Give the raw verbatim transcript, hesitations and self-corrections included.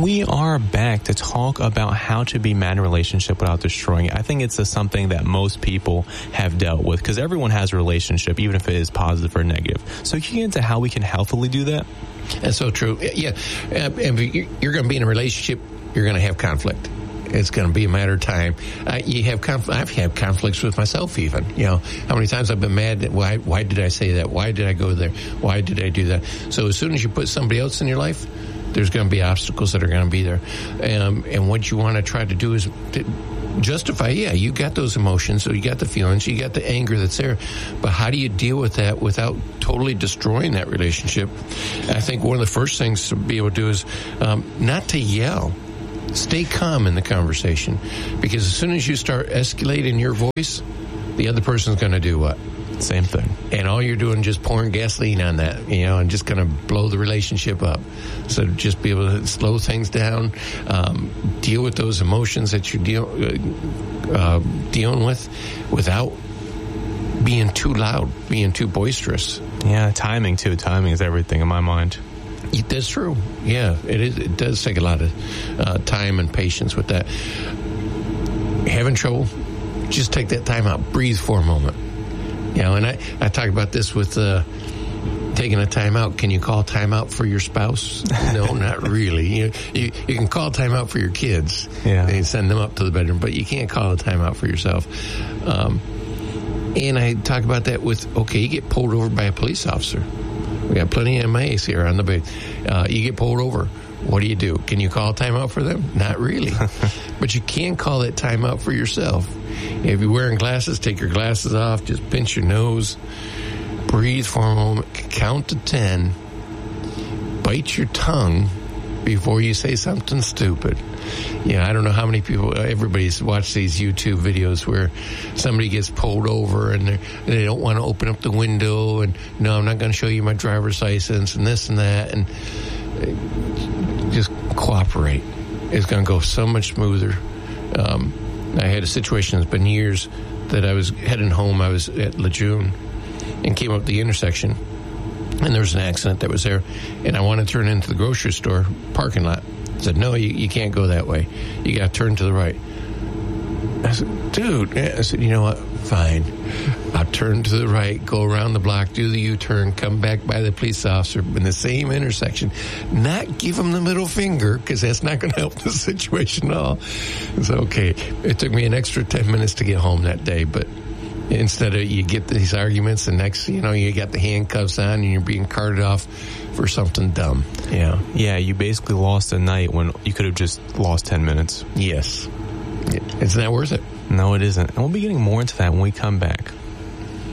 We are back to talk about how to be mad in a relationship without destroying it. I think it's a, something that most people have dealt with because everyone has a relationship, even if it is positive or negative. So can you get into how we can healthily do that? That's so true. Yeah. Uh, if you're going to be in a relationship, you're going to have conflict. It's going to be a matter of time. Uh, you have conf- I've had conflicts with myself even. You know, how many times I've been mad at why, why did I say that? Why did I go there? Why did I do that? So as soon as you put somebody else in your life, there's going to be obstacles that are going to be there. Um, and what you want to try to do is to justify, yeah, you got those emotions, so you got the feelings, you got the anger that's there. But how do you deal with that without totally destroying that relationship? I think one of the first things to be able to do is um, not to yell. Stay calm in the conversation, because as soon as you start escalating your voice, the other person's going to do what? Same thing. And all you're doing is just pouring gasoline on that, you know, and just going to blow the relationship up. So just be able to slow things down, um, deal with those emotions that you're deal, uh, dealing with without being too loud, being too boisterous. Yeah, timing, too. Timing is everything in my mind. That's true. Yeah, it is. It does take a lot of uh, time and patience with that. Having trouble, just take that time out. Breathe for a moment. You know, and I, I talk about this with uh, taking a time out. Can you call time out for your spouse? No, not really. You, you you can call time out for your kids. Yeah. And send them up to the bedroom, but you can't call a time out for yourself. Um, and I talk about that with, okay, you get pulled over by a police officer. We got plenty of M I As here on the base. Uh, you get pulled over. What do you do? Can you call a timeout for them? Not really. But you can call that timeout for yourself. If you're wearing glasses, take your glasses off. Just pinch your nose. Breathe for a moment. Count to ten. Bite your tongue before you say something stupid. Yeah, I don't know how many people, everybody's watched these YouTube videos where somebody gets pulled over and, and they don't want to open up the window and, no, I'm not going to show you my driver's license and this and that. And just cooperate. It's going to go so much smoother. Um, I had a situation, it's been years, that I was heading home. I was at Lejeune and came up the intersection, and there was an accident that was there, and I wanted to turn into the grocery store parking lot. I said, no, you, you can't go that way. You got to turn to the right. I said, dude, I said, you know what? Fine. I'll turn to the right, go around the block, do the U-turn, come back by the police officer in the same intersection, not give him the middle finger, because that's not going to help the situation at all. It's okay. It took me an extra ten minutes to get home that day, but instead of you get these arguments, and next, you know, you got the handcuffs on and you're being carted off for something dumb. Yeah. Yeah, you basically lost a night when you could have just lost ten minutes. Yes. It's not worth it. No, it isn't. And we'll be getting more into that when we come back.